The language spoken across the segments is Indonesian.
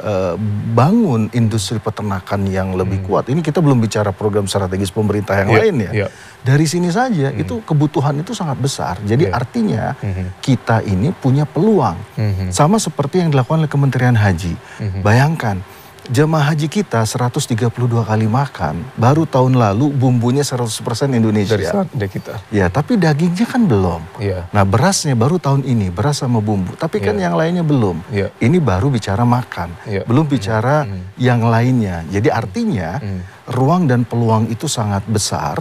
bangun industri peternakan yang lebih kuat. Ini kita belum bicara program strategis pemerintah yang lain ya. Dari sini saja itu kebutuhan itu sangat besar. Jadi artinya kita ini punya peluang. Sama seperti yang dilakukan oleh Kementerian Haji. Bayangkan, jemaah haji kita 132 kali makan, baru tahun lalu bumbunya 100% Indonesia. Dari kita. Ya, tapi dagingnya kan belum. Nah, berasnya baru tahun ini, beras sama bumbu. Tapi kan yang lainnya belum. Ini baru bicara makan, belum bicara yang lainnya. Jadi artinya ruang dan peluang itu sangat besar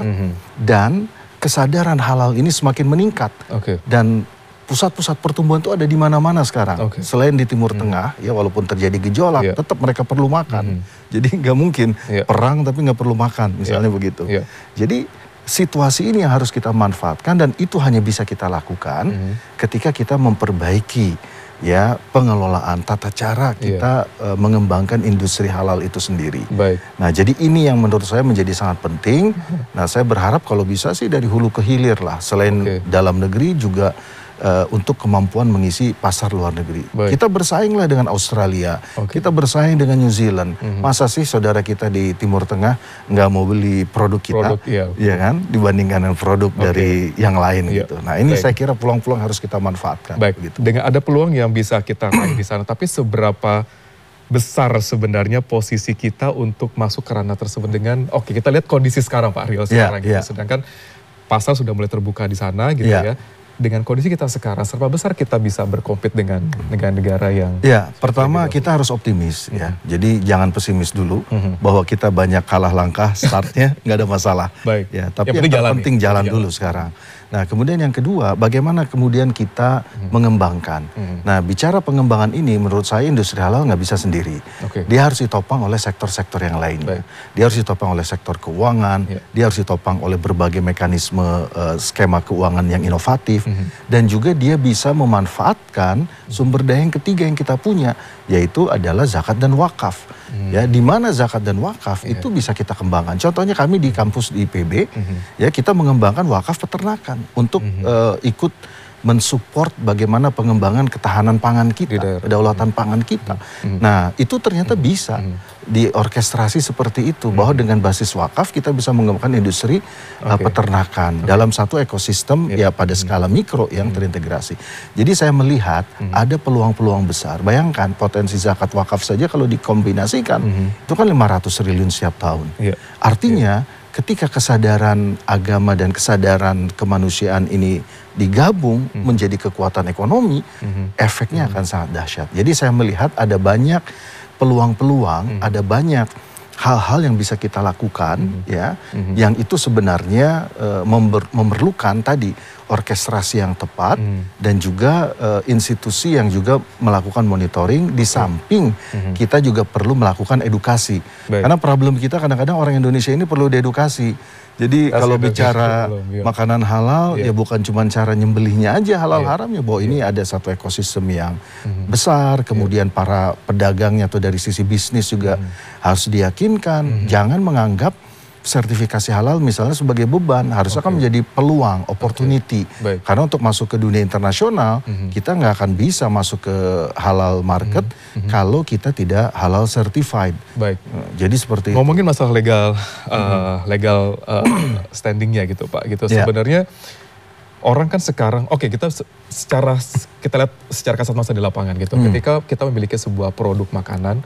dan kesadaran halal ini semakin meningkat. Dan pusat-pusat pertumbuhan itu ada di mana-mana sekarang. Selain di Timur Tengah, ya walaupun terjadi gejolak, tetap mereka perlu makan. Jadi nggak mungkin perang tapi nggak perlu makan, misalnya begitu. Jadi situasi ini yang harus kita manfaatkan dan itu hanya bisa kita lakukan ketika kita memperbaiki ya pengelolaan tata cara kita mengembangkan industri halal itu sendiri. Nah, jadi ini yang menurut saya menjadi sangat penting. Nah, saya berharap kalau bisa sih dari hulu ke hilir lah, selain dalam negeri juga untuk kemampuan mengisi pasar luar negeri. Kita bersainglah dengan Australia, kita bersaing dengan New Zealand. Masa sih saudara kita di Timur Tengah nggak mau beli produk kita, ya kan, dibandingkan dengan produk dari yang lain gitu. Nah, ini saya kira peluang-peluang harus kita manfaatkan. Gitu. Dengan ada peluang yang bisa kita raih di sana, tapi seberapa besar sebenarnya posisi kita untuk masuk ke ranah tersebut dengan, kita lihat kondisi sekarang Pak Riel sekarang gitu. Sedangkan pasar sudah mulai terbuka di sana gitu ya. Dengan kondisi kita sekarang, seberapa besar kita bisa berkompet dengan negara-negara yang... Ya, pertama kita harus optimis ya. Jadi jangan pesimis dulu bahwa kita banyak kalah langkah, startnya nggak ada masalah. Ya, tapi yang penting jalan dulu sekarang. Nah, kemudian yang kedua, bagaimana kemudian kita mengembangkan. Nah, bicara pengembangan ini menurut saya industri halal nggak bisa sendiri. Dia harus ditopang oleh sektor-sektor yang lainnya. Dia harus ditopang oleh sektor keuangan, dia harus ditopang oleh berbagai mekanisme skema keuangan yang inovatif, dan juga dia bisa memanfaatkan sumber daya yang ketiga yang kita punya, yaitu adalah zakat dan wakaf. Ya, di mana zakat dan wakaf itu bisa kita kembangkan. Contohnya kami di kampus di IPB, ya kita mengembangkan wakaf peternakan untuk ikut mensupport bagaimana pengembangan ketahanan pangan kita, kedaulatan pangan kita. Nah, itu ternyata bisa diorkestrasi seperti itu, bahwa dengan basis wakaf kita bisa mengembangkan industri peternakan dalam satu ekosistem ya pada skala mikro yang terintegrasi. Jadi saya melihat ada peluang-peluang besar. Bayangkan potensi zakat wakaf saja kalau dikombinasikan itu kan 500 triliun setiap tahun. Artinya ketika kesadaran agama dan kesadaran kemanusiaan ini digabung menjadi kekuatan ekonomi, efeknya akan sangat dahsyat. Jadi saya melihat ada banyak peluang-peluang, ada banyak hal-hal yang bisa kita lakukan, ya, yang itu sebenarnya memerlukan tadi orkestrasi yang tepat dan juga institusi yang juga melakukan monitoring di samping kita juga perlu melakukan edukasi. Karena problem kita kadang-kadang orang Indonesia ini perlu diedukasi. Jadi kalau bicara makanan halal ya bukan cuma cara nyembelihnya aja halal haramnya, bahwa ini ada satu ekosistem yang besar, kemudian para pedagangnya atau dari sisi bisnis juga harus diyakinkan. Jangan menganggap sertifikasi halal misalnya sebagai beban, harusnya kan menjadi peluang, opportunity. Karena untuk masuk ke dunia internasional, kita nggak akan bisa masuk ke halal market kalau kita tidak halal certified. Jadi seperti ngomongin masalah legal standingnya gitu Pak, gitu. Sebenarnya orang kan sekarang, kita lihat secara kasat mata di lapangan gitu. Ketika kita memiliki sebuah produk makanan,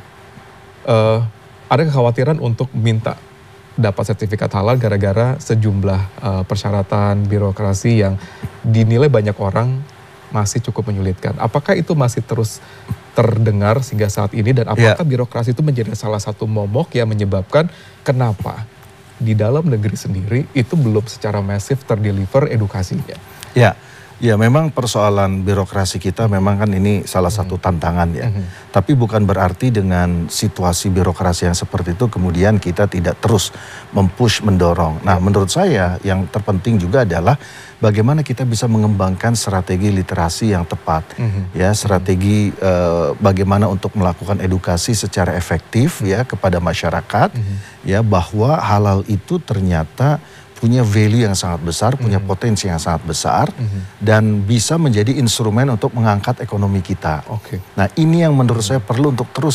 ada kekhawatiran untuk minta dapat sertifikat halal gara-gara sejumlah persyaratan birokrasi yang dinilai banyak orang masih cukup menyulitkan. Apakah itu masih terus terdengar hingga saat ini, dan apakah birokrasi itu menjadi salah satu momok yang menyebabkan kenapa di dalam negeri sendiri itu belum secara masif terdeliver edukasinya? Ya memang persoalan birokrasi kita memang kan ini salah satu tantangan ya. Tapi bukan berarti dengan situasi birokrasi yang seperti itu kemudian kita tidak terus mendorong. Nah, menurut saya yang terpenting juga adalah bagaimana kita bisa mengembangkan strategi literasi yang tepat. Ya, strategi bagaimana untuk melakukan edukasi secara efektif ya kepada masyarakat ya, bahwa halal itu ternyata punya value yang sangat besar, punya potensi yang sangat besar, dan bisa menjadi instrumen untuk mengangkat ekonomi kita. Nah, ini yang menurut saya perlu untuk terus